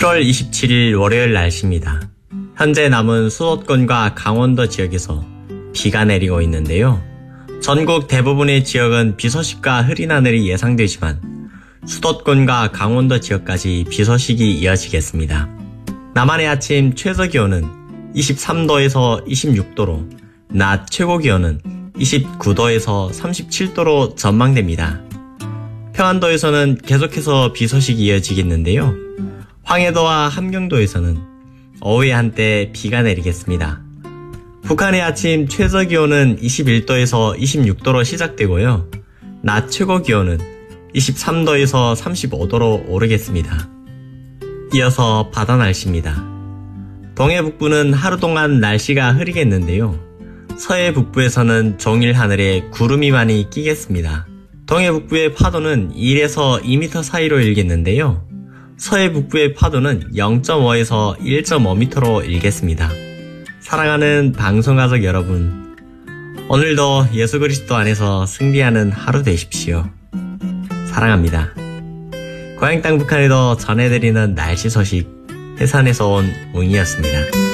7월 27일 월요일 날씨입니다. 현재 남은 수도권과 강원도 지역에서 비가 내리고 있는데요. 전국 대부분의 지역은 비 소식과 흐린 하늘이 예상되지만 수도권과 강원도 지역까지 비 소식이 이어지겠습니다. 남한의 아침 최저기온은 23도에서 26도로 낮 최고기온은 29도에서 37도로 전망됩니다. 평안도에서는 계속해서 비 소식이 이어지겠는데요. 황해도와 함경도에서는 오후에 한때 비가 내리겠습니다. 북한의 아침 최저기온은 21도에서 26도로 시작되고요. 낮 최고기온은 23도에서 35도로 오르겠습니다. 이어서 바다 날씨입니다. 동해 북부는 하루 동안 날씨가 흐리겠는데요. 서해 북부에서는 종일 하늘에 구름이 많이 끼겠습니다. 동해 북부의 파도는 1에서 2m 사이로 일겠는데요. 서해 북부의 파도는 0.5에서 1.5m로 일겠습니다. 사랑하는 방송가족 여러분, 오늘도 예수 그리스도 안에서 승리하는 하루 되십시오. 사랑합니다. 고향 땅 북한에도 전해드리는 날씨 소식, 해산에서 온 웅이었습니다.